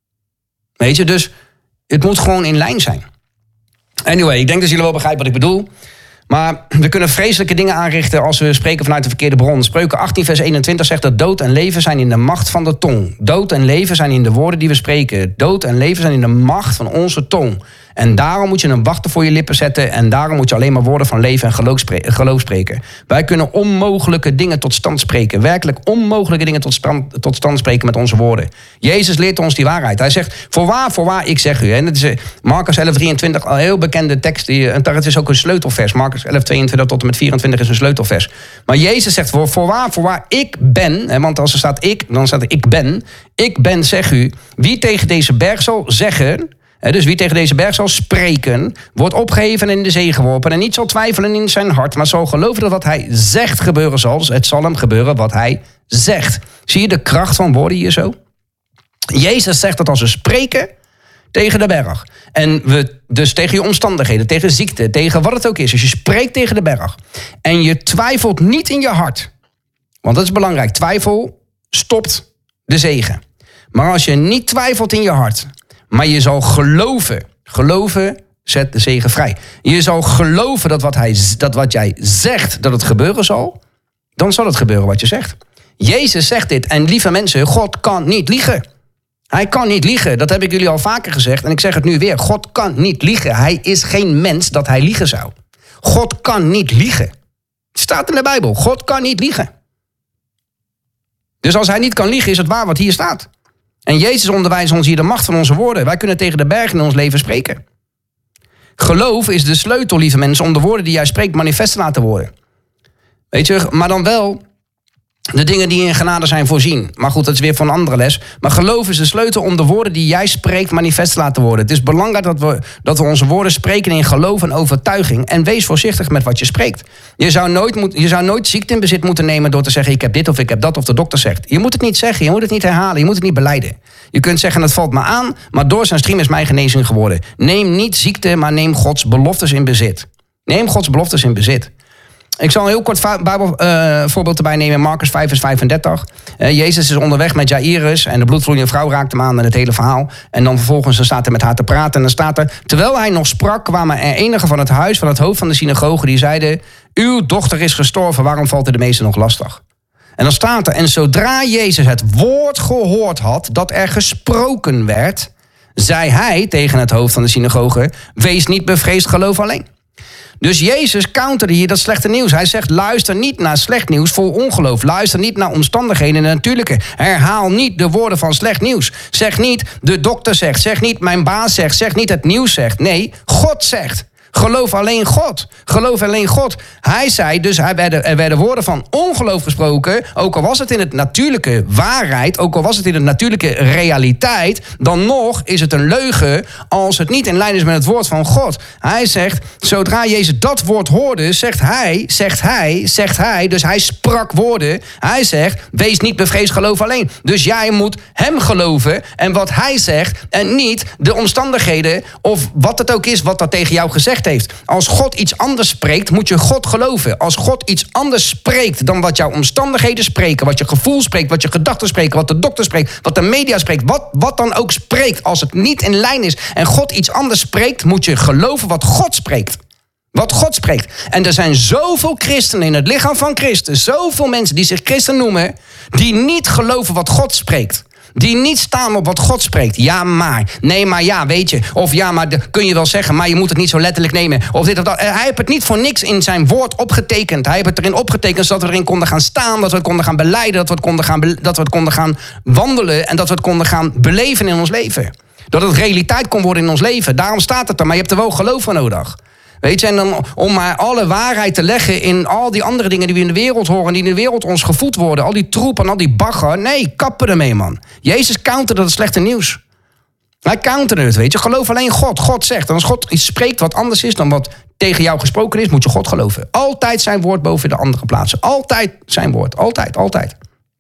Weet je, dus het moet gewoon in lijn zijn. Anyway, ik denk dat jullie wel begrijpen wat ik bedoel. Maar we kunnen vreselijke dingen aanrichten als we spreken vanuit de verkeerde bron. Spreuken achttien vers eenentwintig zegt dat dood en leven zijn in de macht van de tong. Dood en leven zijn in de woorden die we spreken. Dood en leven zijn in de macht van onze tong. En daarom moet je een wachten voor je lippen zetten. En daarom moet je alleen maar woorden van leven en geloof spreken. Wij kunnen onmogelijke dingen tot stand spreken. Werkelijk onmogelijke dingen tot stand, tot stand spreken met onze woorden. Jezus leert ons die waarheid. Hij zegt, voorwaar, voorwaar, ik zeg u. En het is Marcus elf drieëntwintig, een heel bekende tekst. En het is ook een sleutelvers. Marcus elf tweeëntwintig tot en met vierentwintig is een sleutelvers. Maar Jezus zegt, voorwaar, voorwaar, ik ben. Want als er staat ik, dan staat er ik ben. Ik ben, zeg u, wie tegen deze berg zal zeggen... Dus wie tegen deze berg zal spreken, wordt opgeheven en in de zee geworpen... en niet zal twijfelen in zijn hart, maar zal geloven dat wat hij zegt gebeuren zal. Dus het zal hem gebeuren wat hij zegt. Zie je de kracht van woorden hier zo? Jezus zegt dat als we spreken tegen de berg... en we dus tegen je omstandigheden, tegen ziekte, tegen wat het ook is... als je spreekt tegen de berg en je twijfelt niet in je hart... want dat is belangrijk, twijfel stopt de zegen. Maar als je niet twijfelt in je hart... Maar je zal geloven. Geloven zet de zegen vrij. Je zal geloven dat wat, hij, dat wat jij zegt, dat het gebeuren zal. Dan zal het gebeuren wat je zegt. Jezus zegt dit. En lieve mensen, God kan niet liegen. Hij kan niet liegen. Dat heb ik jullie al vaker gezegd. En ik zeg het nu weer. God kan niet liegen. Hij is geen mens dat hij liegen zou. God kan niet liegen. Het staat in de Bijbel. God kan niet liegen. Dus als hij niet kan liegen, is het waar wat hier staat. En Jezus onderwijst ons hier de macht van onze woorden. Wij kunnen tegen de bergen in ons leven spreken. Geloof is de sleutel, lieve mensen, om de woorden die jij spreekt manifest te laten worden. Weet je, maar dan wel de dingen die in genade zijn voorzien. Maar goed, dat is weer van een andere les. Maar geloof is de sleutel om de woorden die jij spreekt manifest te laten worden. Het is belangrijk dat we, dat we onze woorden spreken in geloof en overtuiging. En wees voorzichtig met wat je spreekt. Je zou, nooit moet, je zou nooit ziekte in bezit moeten nemen door te zeggen ik heb dit of ik heb dat of de dokter zegt. Je moet het niet zeggen, je moet het niet herhalen, je moet het niet belijden. Je kunt zeggen het valt me aan, maar door zijn stream is mijn genezing geworden. Neem niet ziekte, maar neem Gods beloftes in bezit. Neem Gods beloftes in bezit. Ik zal een heel kort Bijbelvoorbeeld uh, erbij nemen. Marcus vijf vers vijfendertig. Uh, Jezus is onderweg met Jairus en de bloedvloeiende vrouw raakt hem aan met het hele verhaal. En dan vervolgens dan staat hij met haar te praten. En dan staat er, terwijl hij nog sprak, kwamen er enigen van het huis van het hoofd van de synagoge die zeiden, uw dochter is gestorven, waarom valt u de meester nog lastig? En dan staat er, en zodra Jezus het woord gehoord had dat er gesproken werd, zei hij tegen het hoofd van de synagoge, wees niet bevreesd, geloof alleen. Dus Jezus counterde hier dat slechte nieuws. Hij zegt, luister niet naar slecht nieuws vol ongeloof. Luister niet naar omstandigheden in de natuurlijke. Herhaal niet de woorden van slecht nieuws. Zeg niet, de dokter zegt. Zeg niet, mijn baas zegt. Zeg niet, het nieuws zegt. Nee, God zegt. Geloof alleen God. Geloof alleen God. Hij zei, dus er werden, er werden woorden van ongeloof gesproken. Ook al was het in het natuurlijke waarheid. Ook al was het in het natuurlijke realiteit. Dan nog is het een leugen als het niet in lijn is met het woord van God. Hij zegt, zodra Jezus dat woord hoorde, zegt hij, zegt hij, zegt hij. Dus hij sprak woorden. Hij zegt, wees niet bevreesd, geloof alleen. Dus jij moet hem geloven en wat hij zegt. En niet de omstandigheden of wat het ook is wat dat tegen jou gezegd heeft. Als God iets anders spreekt, moet je God geloven. Als God iets anders spreekt dan wat jouw omstandigheden spreken, wat je gevoel spreekt, wat je gedachten spreken, wat de dokter spreekt, wat de media spreekt, wat, wat dan ook spreekt. Als het niet in lijn is en God iets anders spreekt, moet je geloven wat God spreekt. Wat God spreekt. En er zijn zoveel christenen in het lichaam van Christus, zoveel mensen die zich christen noemen, die niet geloven wat God spreekt. Die niet staan op wat God spreekt. Ja, maar. Nee, maar ja, weet je. Of ja, maar de, kun je wel zeggen, maar je moet het niet zo letterlijk nemen. Of dit of dat. Hij heeft het niet voor niks in zijn woord opgetekend. Hij heeft het erin opgetekend zodat we erin konden gaan staan. Dat we het konden gaan belijden. Dat we het konden gaan, be- dat we het konden gaan wandelen. En dat we het konden gaan beleven in ons leven. Dat het realiteit kon worden in ons leven. Daarom staat het er. Maar je hebt er wel geloof voor nodig. Weet je, en dan om maar alle waarheid te leggen in al die andere dingen die we in de wereld horen, die in de wereld ons gevoed worden, al die troep en al die bagger. Nee, kappen ermee, man. Jezus counterde het slechte nieuws. Hij counterde het, weet je. Geloof alleen God. God zegt. En als God iets spreekt wat anders is dan wat tegen jou gesproken is, moet je God geloven. Altijd zijn woord boven de andere plaatsen. Altijd zijn woord. Altijd, altijd.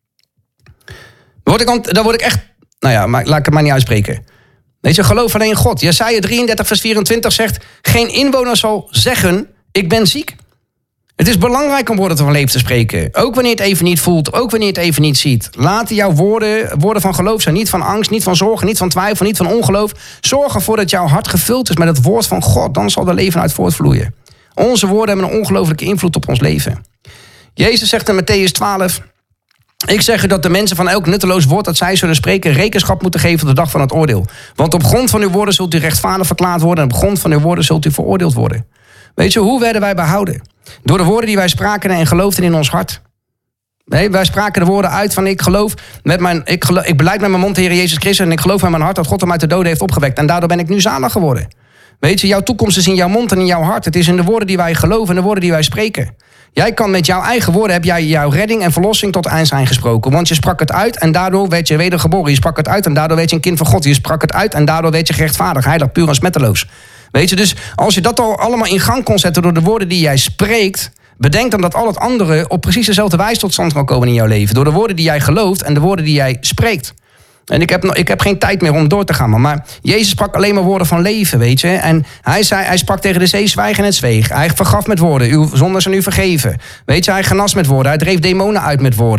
Daar word ik, daar word ik echt, nou ja, maar laat ik het maar niet uitspreken. Weet je, geloof alleen in God. Jesaja drieëndertig vers vierentwintig zegt, geen inwoner zal zeggen, ik ben ziek. Het is belangrijk om woorden van leven te spreken. Ook wanneer je het even niet voelt, ook wanneer je het even niet ziet. Laten jouw woorden woorden van geloof zijn. Niet van angst, niet van zorgen, niet van twijfel, niet van ongeloof. Zorg ervoor dat jouw hart gevuld is met het woord van God. Dan zal er leven uit voortvloeien. Onze woorden hebben een ongelooflijke invloed op ons leven. Jezus zegt in Mattheüs twaalf... Ik zeg u dat de mensen van elk nutteloos woord dat zij zullen spreken rekenschap moeten geven op de dag van het oordeel. Want op grond van uw woorden zult u rechtvaardig verklaard worden en op grond van uw woorden zult u veroordeeld worden. Weet je, hoe werden wij behouden? Door de woorden die wij spraken en geloofden in ons hart. Nee, wij spraken de woorden uit van ik geloof, met mijn, ik, geloof, ik belijd met mijn mond de Heer Jezus Christus en ik geloof met mijn hart dat God hem uit de doden heeft opgewekt. En daardoor ben ik nu zalig geworden. Weet je, jouw toekomst is in jouw mond en in jouw hart. Het is in de woorden die wij geloven en de woorden die wij spreken. Jij kan met jouw eigen woorden, heb jij jouw redding en verlossing tot eind zijn gesproken. Want je sprak het uit en daardoor werd je wedergeboren. Je sprak het uit en daardoor werd je een kind van God. Je sprak het uit en daardoor werd je gerechtvaardigd, heilig, puur en smetteloos. Weet je, dus als je dat al allemaal in gang kon zetten door de woorden die jij spreekt, bedenk dan dat al het andere op precies dezelfde wijze tot stand kan komen in jouw leven. Door de woorden die jij gelooft en de woorden die jij spreekt. En ik heb, nog, ik heb geen tijd meer om door te gaan. Maar Jezus sprak alleen maar woorden van leven, weet je. En hij, zei, hij sprak tegen de zee, zwijg en het zweeg. Hij vergaf met woorden, uw zonden zijn u vergeven. Weet je, hij genas met woorden. Hij dreef demonen uit met woorden.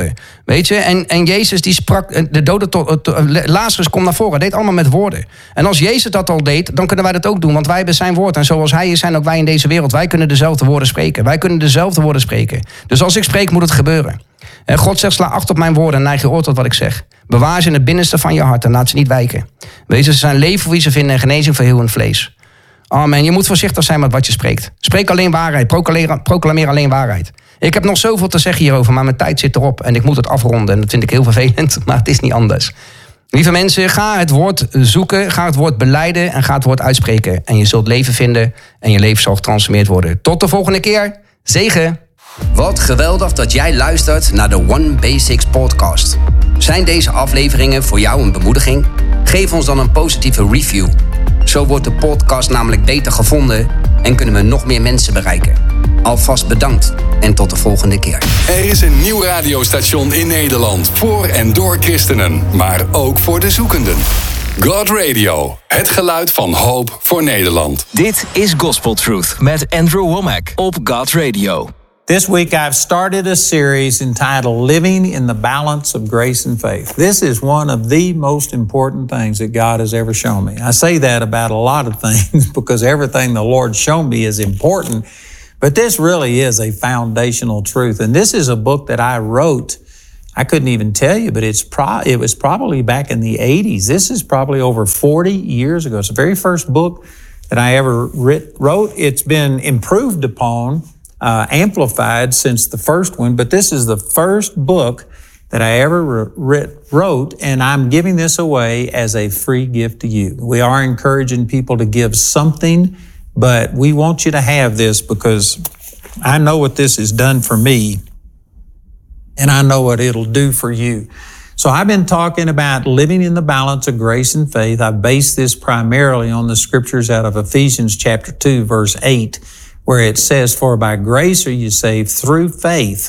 Weet je, en, en Jezus die sprak, de dode tot, to, Lazarus komt naar voren, deed allemaal met woorden. En als Jezus dat al deed, dan kunnen wij dat ook doen, want wij hebben zijn woord. En zoals hij is, zijn ook wij in deze wereld. Wij kunnen dezelfde woorden spreken. Wij kunnen dezelfde woorden spreken. Dus als ik spreek, moet het gebeuren. En God zegt, sla acht op mijn woorden en neig je oor tot wat ik zeg. Bewaar ze in het binnenste van je hart en laat ze niet wijken. Weet je, ze zijn leven voor wie ze vinden en genezing voor heel hun vlees. Amen. Je moet voorzichtig zijn met wat je spreekt. Spreek alleen waarheid. Proclameer, proclameer alleen waarheid. Ik heb nog zoveel te zeggen hierover, maar mijn tijd zit erop. En ik moet het afronden. En dat vind ik heel vervelend, maar het is niet anders. Lieve mensen, ga het woord zoeken. Ga het woord belijden en ga het woord uitspreken. En je zult leven vinden en je leven zal getransformeerd worden. Tot de volgende keer. Zegen. Wat geweldig dat jij luistert naar de One Basics podcast. Zijn deze afleveringen voor jou een bemoediging? Geef ons dan een positieve review. Zo wordt de podcast namelijk beter gevonden en kunnen we nog meer mensen bereiken. Alvast bedankt en tot de volgende keer. Er is een nieuw radiostation in Nederland voor en door christenen, maar ook voor de zoekenden. God Radio, het geluid van hoop voor Nederland. Dit is Gospel Truth met Andrew Womack op God Radio. This week I've started a series entitled Living in the Balance of Grace and Faith. This is one of the most important things that God has ever shown me. I say that about a lot of things because everything the Lord's shown me is important, but this really is a foundational truth. And this is a book that I wrote, I couldn't even tell you, but it's pro- it was probably back in the eighties. This is probably over forty years ago. It's the very first book that I ever writ- wrote. It's been improved upon, Uh, amplified since the first one, but this is the first book that I ever writ, wrote, and I'm giving this away as a free gift to you. We are encouraging people to give something, but we want you to have this because I know what this has done for me, and I know what it'll do for you. So I've been talking about living in the balance of grace and faith. I base this primarily on the scriptures out of Ephesians chapter two, verse eight, where it says, for by grace are you saved through faith,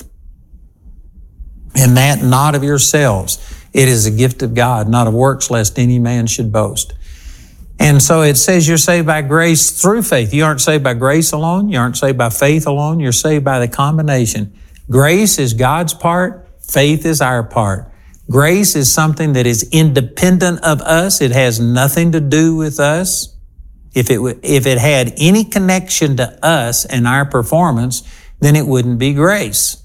and that not of yourselves. It is a gift of God, not of works, lest any man should boast. And so it says you're saved by grace through faith. You aren't saved by grace alone. You aren't saved by faith alone. You're saved by the combination. Grace is God's part. Faith is our part. Grace is something that is independent of us. It has nothing to do with us. If it if it had any connection to us and our performance, then it wouldn't be grace.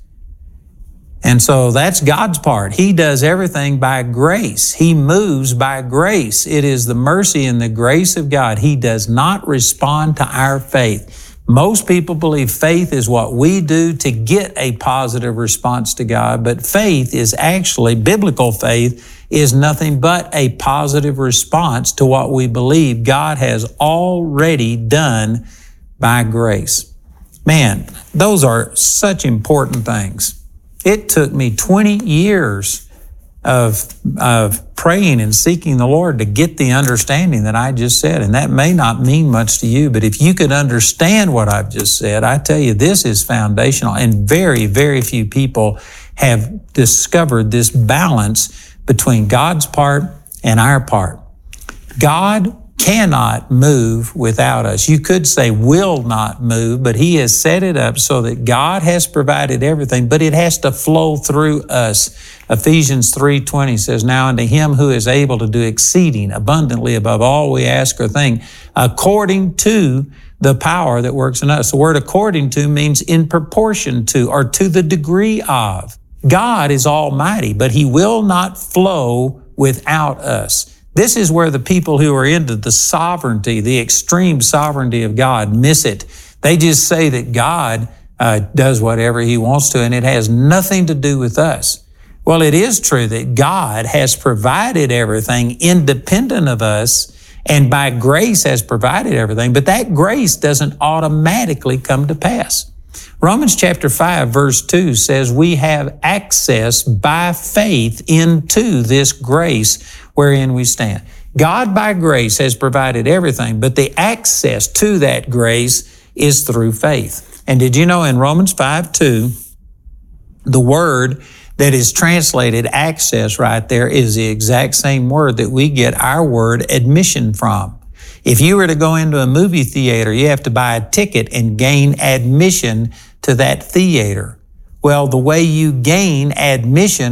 And so that's God's part. He does everything by grace. He moves by grace. It is the mercy and the grace of God. He does not respond to our faith. Most people believe faith is what we do to get a positive response to God, but faith is actually, biblical faith is nothing but a positive response to what we believe God has already done by grace. Man, those are such important things. It took me twenty years of, of praying and seeking the Lord to get the understanding that I just said. And that may not mean much to you, but if you could understand what I've just said, I tell you, this is foundational. And very, very few people have discovered this balance between God's part and our part. God cannot move without us. You could say will not move, but He has set it up so that God has provided everything, but it has to flow through us. Ephesians three twenty says, now unto Him who is able to do exceeding abundantly above all we ask or think, according to the power that works in us. The word according to means in proportion to, or to the degree of. God is almighty, but He will not flow without us. This is where the people who are into the sovereignty, the extreme sovereignty of God, miss it. They just say that God uh, does whatever He wants to, and it has nothing to do with us. Well, it is true that God has provided everything independent of us, and by grace has provided everything, but that grace doesn't automatically come to pass. Romans chapter five, verse two says we have access by faith into this grace wherein we stand. God by grace has provided everything, but the access to that grace is through faith. And did you know in Romans five two, the word that is translated access right there is the exact same word that we get our word admission from. If you were to go into a movie theater, you have to buy a ticket and gain admission to that theater. Well, the way you gain admission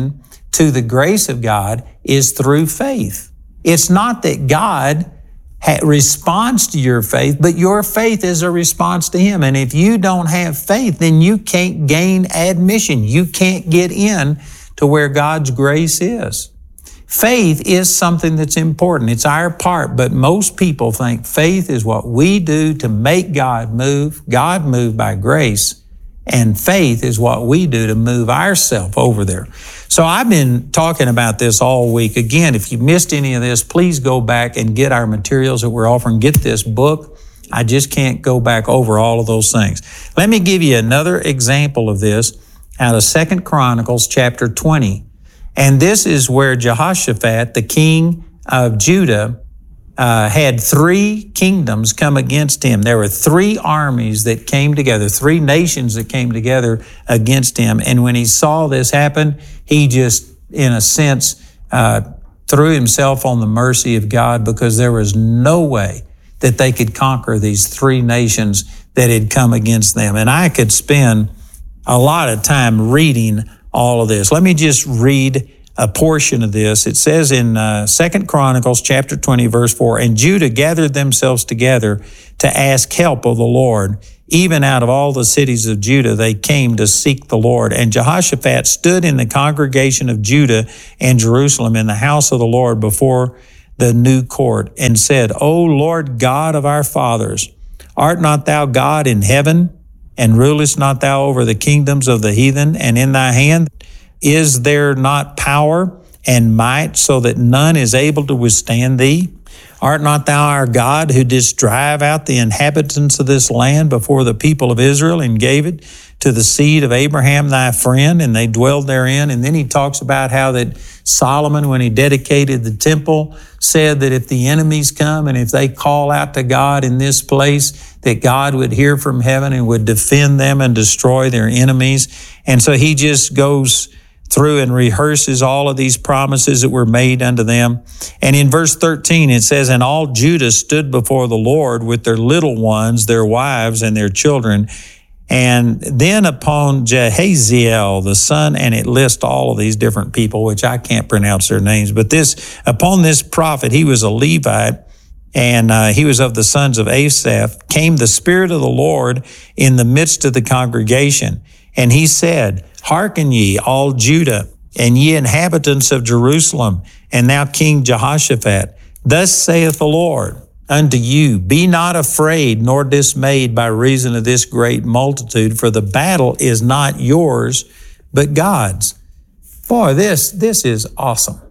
to the grace of God is through faith. It's not that God ha- responds to your faith, but your faith is a response to Him. And if you don't have faith, then you can't gain admission. You can't get in to where God's grace is. Faith is something that's important. It's our part, but most people think faith is what we do to make God move. God moved by grace, and faith is what we do to move ourselves over there. So I've been talking about this all week. Again, if you missed any of this, please go back and get our materials that we're offering. Get this book. I just can't go back over all of those things. Let me give you another example of this out of Second Chronicles chapter twenty. And this is where Jehoshaphat, the king of Judah, uh, had three kingdoms come against him. There were three armies that came together, three nations that came together against him. And when he saw this happen, he just, in a sense, uh, threw himself on the mercy of God, because there was no way that they could conquer these three nations that had come against them. And I could spend a lot of time reading all of this. Let me just read a portion of this. It says in uh, Second Chronicles chapter twenty, verse four, "And Judah gathered themselves together to ask help of the Lord. Even out of all the cities of Judah, they came to seek the Lord. And Jehoshaphat stood in the congregation of Judah and Jerusalem in the house of the Lord before the new court, and said, O Lord God of our fathers, art not thou God in heaven? And rulest not thou over the kingdoms of the heathen? And in thy hand is there not power and might, so that none is able to withstand thee? Art not thou our God, who didst drive out the inhabitants of this land before the people of Israel, and gave it to the seed of Abraham thy friend, and they dwelled therein? And then he talks about how that Solomon, when he dedicated the temple, said that if the enemies come and if they call out to God in this place, that God would hear from heaven and would defend them and destroy their enemies. And so he just goes through and rehearses all of these promises that were made unto them. And in verse thirteen, it says, And all Judah stood before the Lord with their little ones, their wives, and their children. And then upon Jehaziel, the son, and it lists all of these different people, which I can't pronounce their names, but this, upon this prophet, he was a Levite, and uh, he was of the sons of Asaph, came the Spirit of the Lord in the midst of the congregation. And he said, Hearken ye, all Judah, and ye inhabitants of Jerusalem, and thou King Jehoshaphat, thus saith the Lord unto you, Be not afraid nor dismayed by reason of this great multitude, for the battle is not yours, but God's. Boy, this, this is awesome.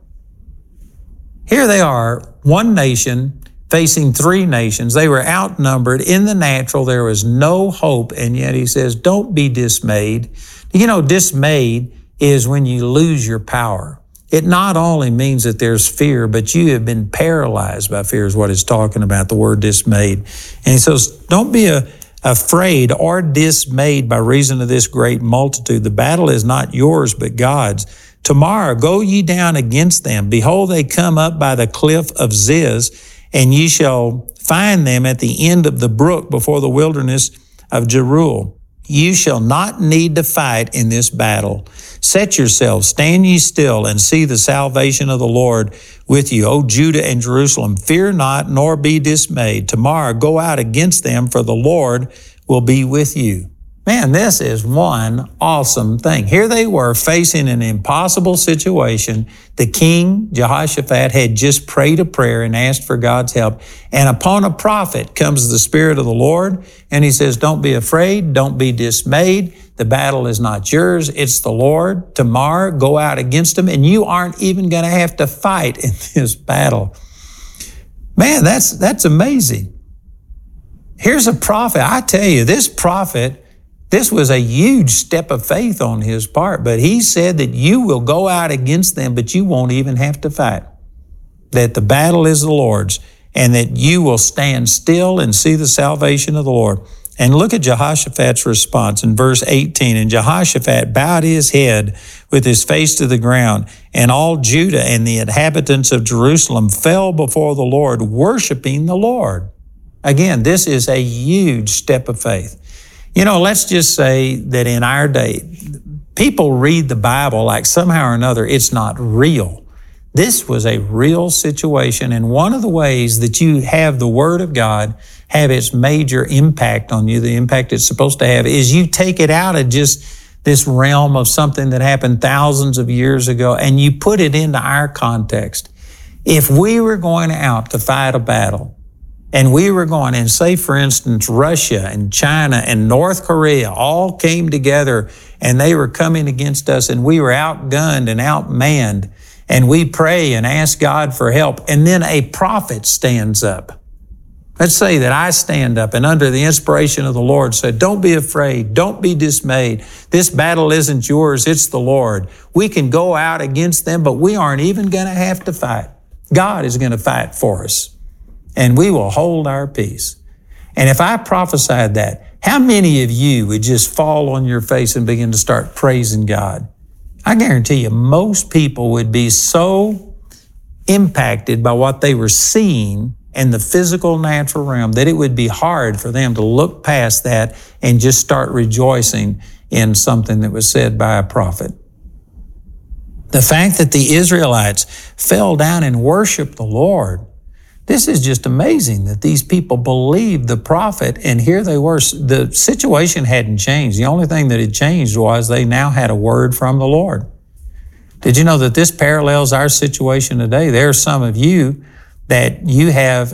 Here they are, one nation facing three nations. They were outnumbered in the natural. There was no hope, and yet he says, don't be dismayed. You know, dismayed is when you lose your power. It not only means that there's fear, but you have been paralyzed by fear is what it's talking about, the word dismayed. And he says, don't be a, afraid or dismayed by reason of this great multitude. The battle is not yours, but God's. Tomorrow go ye down against them. Behold, they come up by the cliff of Ziz, and ye shall find them at the end of the brook before the wilderness of Jeruel. You shall not need to fight in this battle. Set yourselves, stand ye still, and see the salvation of the Lord with you, O Judah and Jerusalem. Fear not, nor be dismayed. Tomorrow go out against them, for the Lord will be with you. Man, this is one awesome thing. Here they were facing an impossible situation. The king, Jehoshaphat, had just prayed a prayer and asked for God's help. And upon a prophet comes the Spirit of the Lord, and he says, don't be afraid, don't be dismayed. The battle is not yours, it's the Lord. Tomorrow, go out against them, and you aren't even going to have to fight in this battle. Man, that's, that's amazing. Here's a prophet. I tell you, this prophet, this was a huge step of faith on his part, but he said that you will go out against them, but you won't even have to fight. That the battle is the Lord's, and that you will stand still and see the salvation of the Lord. And look at Jehoshaphat's response in verse eighteen. And Jehoshaphat bowed his head with his face to the ground, and all Judah and the inhabitants of Jerusalem fell before the Lord, worshiping the Lord. Again, this is a huge step of faith. You know, let's just say that in our day, people read the Bible like somehow or another it's not real. This was a real situation, and one of the ways that you have the Word of God have its major impact on you, the impact it's supposed to have, is you take it out of just this realm of something that happened thousands of years ago and you put it into our context. If we were going out to fight a battle, and we were going, and say, for instance, Russia and China and North Korea all came together and they were coming against us and we were outgunned and outmanned, and we pray and ask God for help, and then a prophet stands up. Let's say that I stand up and under the inspiration of the Lord said, don't be afraid, don't be dismayed. This battle isn't yours, it's the Lord. We can go out against them, but we aren't even going to have to fight. God is going to fight for us, and we will hold our peace. And if I prophesied that, how many of you would just fall on your face and begin to start praising God? I guarantee you most people would be so impacted by what they were seeing in the physical natural realm that it would be hard for them to look past that and just start rejoicing in something that was said by a prophet. The fact that the Israelites fell down and worshiped the Lord, this is just amazing that these people believed the prophet, and here they were. The situation hadn't changed. The only thing that had changed was they now had a word from the Lord. Did you know that this parallels our situation today? There are some of you that you have